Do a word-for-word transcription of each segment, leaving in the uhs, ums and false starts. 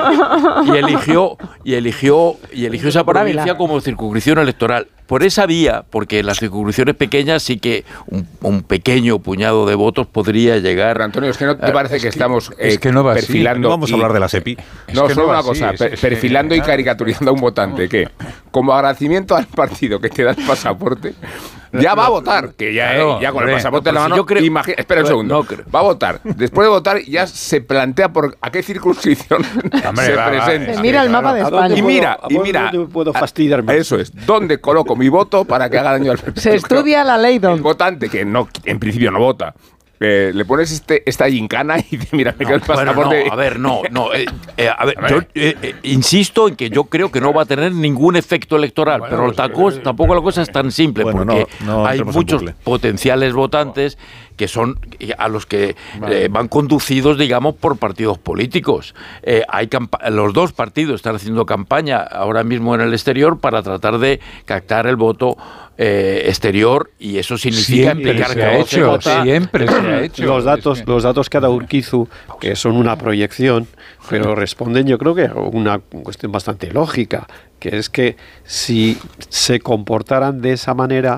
y eligió y eligió y eligió esa provincia como circunscripción electoral. Por esa vía, porque en las circunscripciones pequeñas sí que un, un pequeño puñado de votos podría llegar. Pero Antonio, es que no te parece es que, que estamos eh, es que no va perfilando. así. No vamos a hablar de la SEPI. No, es que solo no una así, cosa, es, per, es que, perfilando y claro. caricaturizando a un votante que, como agradecimiento al partido que te da el pasaporte, ya va a votar, que ya, Claro, ya con hombre, el pasaporte en la pues mano, yo creo- imagi- espera un pues, segundo, no creo. va a votar. Después de votar ya se plantea por a qué circunscripción Hombre, se va, va, presenta. es Se mira el claro. mapa de ¿A dónde España. Y puedo- mira, a y dónde mira, puedo a- fastidiarme? Eso es, ¿dónde coloco mi voto para que haga daño al P P? Se estudia la ley, don. El votante que no, en principio no vota. Eh, le pones este, esta gincana y dice, mira, me quedo el Bueno, pasaporte. no, a ver, no, no. eh, eh, a ver, yo eh, eh, insisto en que yo creo que no va a tener ningún efecto electoral, Bueno, pero pues, tampoco, eh, tampoco la cosa es tan simple, Bueno, porque no, no hay entremos en muchos bucle. potenciales votantes que son a los que eh, van conducidos, digamos, por partidos políticos. Eh, hay campa- los dos partidos están haciendo campaña ahora mismo en el exterior para tratar de captar el voto eh, exterior, y eso significa Siempre implicar se que ha no se hecho, vota. siempre se ha hecho. Los datos, Es que- los datos que ha dado Urquizu, que son una proyección, pero responden, yo creo que a una cuestión bastante lógica, que es que si se comportaran de esa manera,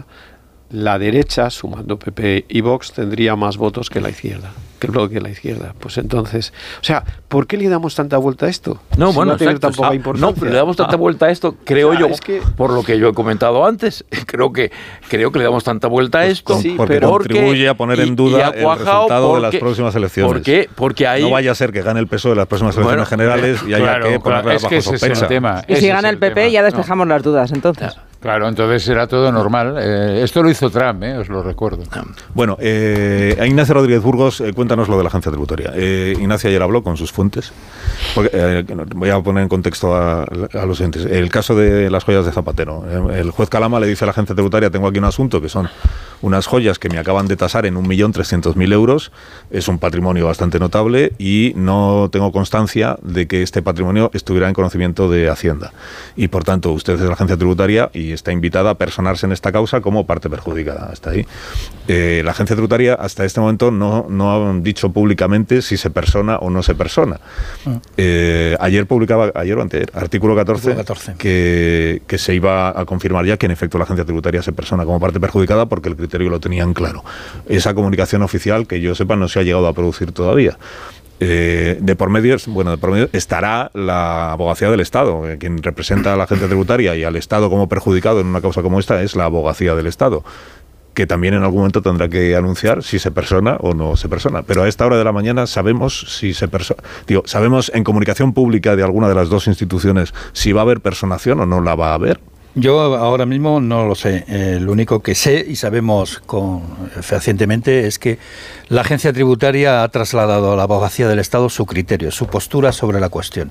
la derecha, sumando P P y Vox, tendría más votos que la izquierda, que el bloque de la izquierda. Pues entonces, o sea, ¿por qué le damos tanta vuelta a esto? No, Si bueno, va a tener exacto. tan poca Ah, importancia. no, pero le damos tanta Ah. vuelta a esto, creo O sea, yo, es que- por lo que yo he comentado antes. Creo que creo que le damos tanta vuelta a esto sí, porque pero- contribuye a poner en y- duda y ha el cuajado resultado de las porque- próximas elecciones. ¿Por qué? Porque ahí No vaya a ser que gane el P S O E en las próximas Bueno, elecciones generales y haya Claro, que claro, ponerla es que bajo ese es sospecha. el tema. Y ese si es gana el P P, tema. ya No. despejamos las dudas, entonces. Claro, entonces será todo normal. Eh, esto lo hizo Trump, eh, os lo recuerdo. Bueno, eh, a Ignacio Rodríguez Burgos, eh, cuéntanos lo de la agencia tributaria. Eh, Ignacio ayer habló con sus fuentes. Porque, eh, voy a poner en contexto a, a los entes. El caso de las joyas de Zapatero. Eh, el juez Calama le dice a la agencia tributaria, tengo aquí un asunto que son unas joyas que me acaban de tasar en un millón trescientos mil euros. Es un patrimonio bastante notable y no tengo constancia de que este patrimonio estuviera en conocimiento de Hacienda. Y por tanto, usted es de la agencia tributaria y está invitada a personarse en esta causa como parte perjudicada. Hasta ahí. Eh, la agencia tributaria hasta este momento no, no ha dicho públicamente si se persona o no se persona. Eh, ayer publicaba, ayer o anteayer, artículo catorce, catorce. Que, que se iba a confirmar ya que en efecto la agencia tributaria se persona como parte perjudicada porque el criterio lo tenían claro. Esa comunicación oficial, que yo sepa, no se ha llegado a producir todavía. Eh, de por medio, bueno, de por medio estará la abogacía del Estado. Eh, quien representa a la agencia tributaria y al Estado como perjudicado en una causa como esta es la abogacía del Estado, que también en algún momento tendrá que anunciar si se persona o no se persona. Pero a esta hora de la mañana sabemos si se persona. Digo, sabemos en comunicación pública de alguna de las dos instituciones si va a haber personación o no la va a haber. Yo ahora mismo no lo sé. Eh, lo único que sé y sabemos con, fehacientemente es que la agencia tributaria ha trasladado a la abogacía del Estado su criterio, su postura sobre la cuestión.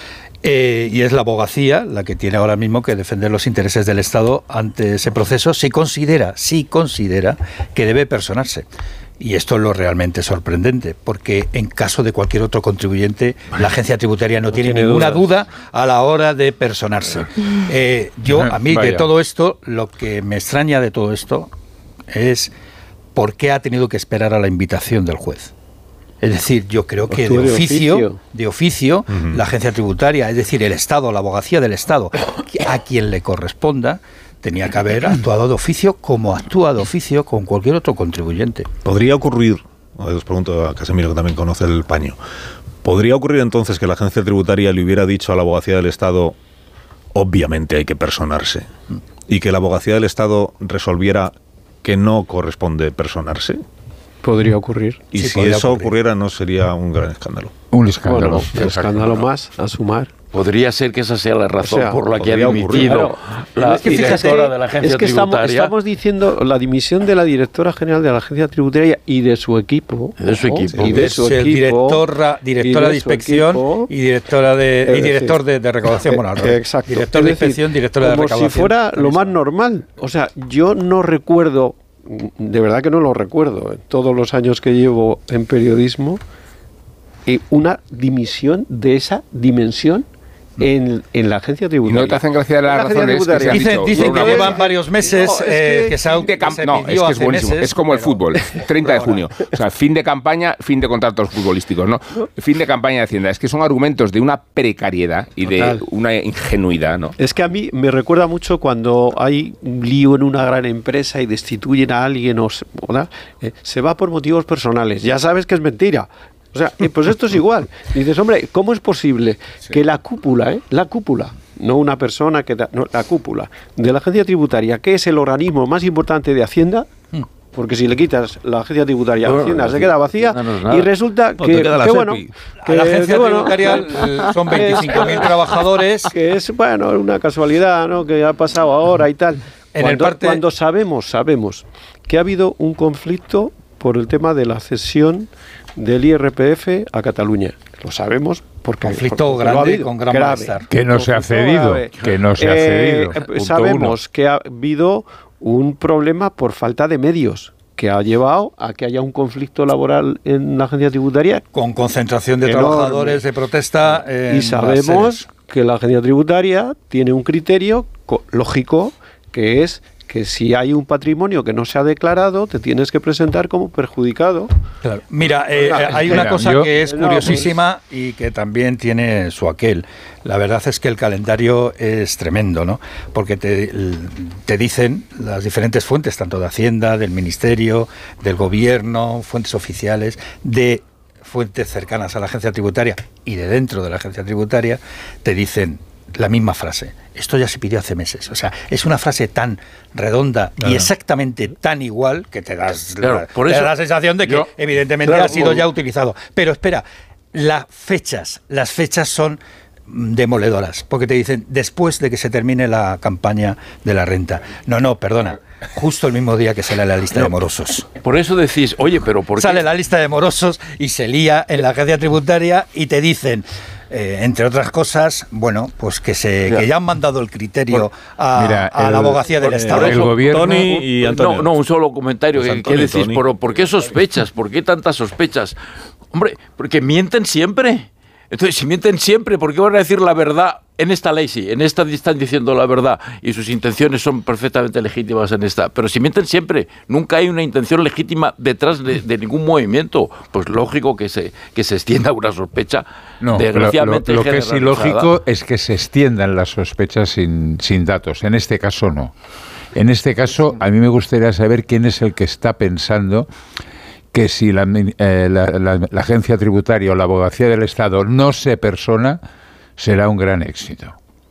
Eh, y es la abogacía la que tiene ahora mismo que defender los intereses del Estado ante ese proceso si considera, si considera que debe personarse. Y esto es lo realmente sorprendente, porque en caso de cualquier otro contribuyente, la agencia tributaria no, no tiene, tiene ninguna duda a la hora de personarse. Eh, yo, a mí, Vaya. de todo esto, lo que me extraña de todo esto es por qué ha tenido que esperar a la invitación del juez. Es decir, yo creo que de oficio, oficio, de oficio, uh-huh. la agencia tributaria, es decir, el Estado, la abogacía del Estado, a quien le corresponda, tenía que haber actuado de oficio como actúa de oficio con cualquier otro contribuyente. ¿Podría ocurrir, os pregunto a Casemiro que también conoce el paño, ¿podría ocurrir entonces que la agencia tributaria le hubiera dicho a la abogacía del Estado, obviamente hay que personarse, y que la abogacía del Estado resolviera que no corresponde personarse? Podría ocurrir. Y sí, si eso ocurrir. ocurriera, ¿no sería un gran escándalo? Un escándalo. Bueno, un escándalo más a sumar. Podría ser que esa sea la razón o sea, por la que ha dimitido claro, la es que directora fíjate, de la agencia es que tributaria. Estamos, estamos diciendo la dimisión de la directora general de la agencia tributaria y de su equipo. De su equipo. Y de su equipo. Directora, directora de, de inspección equipo, y directora de y director de, de recaudación. Bueno, eh, exacto. Director de inspección, directora de recaudación. Como si fuera lo más normal. O sea, yo no recuerdo, de verdad que no lo recuerdo, en todos los años que llevo en periodismo, una dimisión de esa dimensión en, en la agencia ¿Y tributaria. no te hacen gracia las La agencia razones que se tributaria. han Dicen, dicho? dicen Por que una llevan cosa. varios meses No, es eh, que- que se ha Fin de cam- se no, pidió es que hace es buenísimo. meses, Es como el pero- fútbol. treinta de junio. O sea, fin de campaña, fin de contratos futbolísticos, ¿no? Fin de campaña de Hacienda. Es que son argumentos de una precariedad y Total. de una ingenuidad, ¿no? Es que a mí me recuerda mucho cuando hay un lío en una gran empresa y destituyen a alguien o se, ¿verdad? Eh, se va por motivos personales. Ya sabes que es mentira. O sea, eh, pues esto es igual. Dices, hombre, ¿cómo es posible que la cúpula, eh, la cúpula, no una persona que da, no, la cúpula de la agencia tributaria, que es el organismo más importante de Hacienda, porque si le quitas la agencia tributaria a Bueno, Hacienda se la queda vacía Hacienda no es nada. y resulta No, que, te queda la que bueno, SEPI. que, A la agencia que bueno, tributaria eh, son veinticinco mil trabajadores. que es bueno una casualidad, ¿no? Que ha pasado ahora y tal. En cuando, el parte- cuando sabemos, sabemos que ha habido un conflicto por el tema de la cesión del I R P F a Cataluña. Lo sabemos porque Conflicto porque lo ha grande habido, con gran grave. malestar. Que no se ha Conflicto cedido, grave. que no se ha Eh, cedido. eh, Punto sabemos que ha habido un problema por falta de medios que ha llevado a que haya un conflicto laboral en la agencia tributaria Con concentración de Enorme. trabajadores de protesta. en y las sabemos sedes. que la agencia tributaria tiene un criterio co- lógico que es que si hay un patrimonio que no se ha declarado te tienes que presentar como perjudicado. Claro. Mira, eh, Oiga, eh, hay una espera, cosa yo- que es No, curiosísima y que también tiene su aquel. La verdad es que el calendario es tremendo, ¿no? Porque te, te dicen las diferentes fuentes, tanto de Hacienda, del Ministerio, del Gobierno, fuentes oficiales, de fuentes cercanas a la agencia tributaria y de dentro de la agencia tributaria, te dicen la misma frase. Esto ya se pidió hace meses. O sea, es una frase tan redonda y exactamente tan igual que te das, Claro, la, por te eso da la sensación de que yo- evidentemente claro, ha sido como- ya utilizado. Pero espera, las fechas, las fechas son mm, demoledoras, porque te dicen después de que se termine la campaña de la renta. No, no, perdona, justo el mismo día que sale la lista de morosos. Por eso decís, oye, pero ¿por qué? Sale la lista de morosos y se lía en la agencia tributaria y te dicen, eh, entre otras cosas, bueno, pues que se Mira. que ya han mandado el criterio a, Mira, a la el- abogacía del por- Estado. por el gobierno- Tony y Antonio. No, no, un solo comentario. Pues ¿Qué Antonio, decís? Tony. ¿Por, ¿Por qué sospechas? ¿Por qué tantas sospechas? Hombre, porque mienten siempre. Entonces, si mienten siempre, ¿por qué van a decir la verdad en esta ley? Sí, en esta están diciendo la verdad y sus intenciones son perfectamente legítimas en esta. Pero si mienten siempre, nunca hay una intención legítima detrás de, de ningún movimiento. Pues lógico que se, que se extienda una sospecha, No, desgraciadamente lo, lo- lo que es generalizada. ilógico es que se extiendan las sospechas sin, sin datos. En este caso no. En este caso, a mí me gustaría saber quién es el que está pensando que si la, eh, la, la- la agencia tributaria o la abogacía del Estado no se persona, será un gran éxito.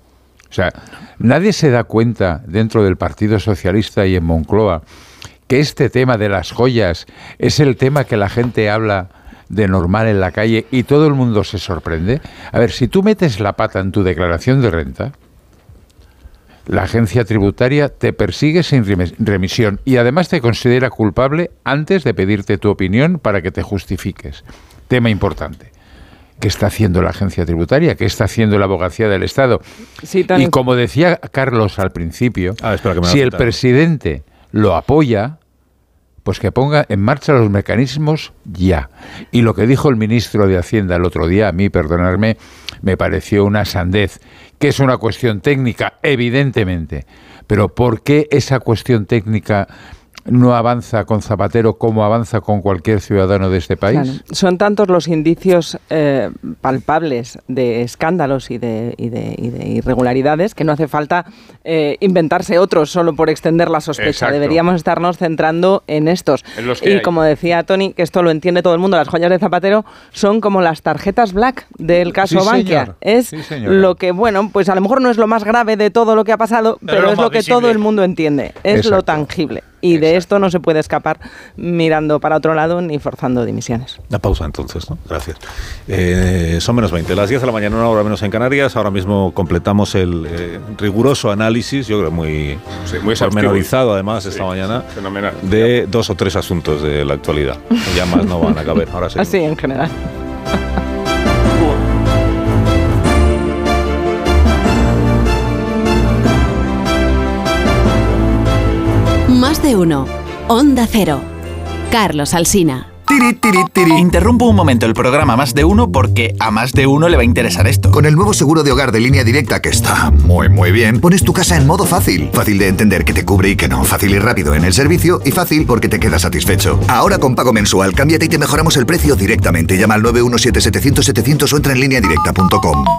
O sea, nadie se da cuenta dentro del Partido Socialista y en Moncloa que este tema de las joyas es el tema que la gente habla de normal en la calle y todo el mundo se sorprende. A ver, si tú metes la pata en tu declaración de renta, la agencia tributaria te persigue sin remis- remisión y además te considera culpable antes de pedirte tu opinión para que te justifiques. Tema importante. ¿Qué está haciendo la agencia tributaria? ¿Qué está haciendo la abogacía del Estado? Sí, Tony. Y como decía Carlos al principio, Ah, espera, que me va a si el citar. presidente lo apoya, pues que ponga en marcha los mecanismos ya. Y lo que dijo el ministro de Hacienda el otro día, a mí, perdonadme, me pareció una sandez, que es una cuestión técnica, evidentemente. Pero ¿por qué esa cuestión técnica no avanza con Zapatero como avanza con cualquier ciudadano de este país? Claro. Son tantos los indicios eh, palpables de escándalos y de, y, de, y de irregularidades que no hace falta eh, inventarse otros solo por extender la sospecha. Exacto. Deberíamos estarnos centrando en estos. En los que y hay. como decía Tony, que esto lo entiende todo el mundo, las joyas de Zapatero son como las tarjetas black del caso Sí, Bankia. señor. Es Sí, señora. lo que, bueno, pues a lo mejor no es lo más grave de todo lo que ha pasado, Pero pero, lo es más lo que visible. todo el mundo entiende. Es lo Exacto. tangible. Y de esto no se puede escapar mirando para otro lado ni forzando dimisiones. Una pausa entonces, ¿no? Gracias. Eh, son menos veinte, las diez de la mañana, una hora menos en Canarias. Ahora mismo completamos el eh, riguroso análisis, yo creo muy, Sí, muy exhaustivo. pormenorizado además esta Sí, mañana, fenomenal. de dos o tres asuntos de la actualidad. Ya más no van a caber. Ahora sí. Así en general. Más de uno. Onda Cero. Carlos Alsina. Tiri, tiri, tiri. Interrumpo un momento el programa Más de Uno porque a más de uno le va a interesar esto. Con el nuevo seguro de hogar de Línea Directa, que está muy muy bien, pones tu casa en modo fácil. Fácil de entender que te cubre y que no. Fácil y rápido en el servicio y fácil porque te quedas satisfecho. Ahora con pago mensual, cámbiate y te mejoramos el precio directamente. Llama al nueve uno siete, setecientos, setecientos o entra en línea directa punto com.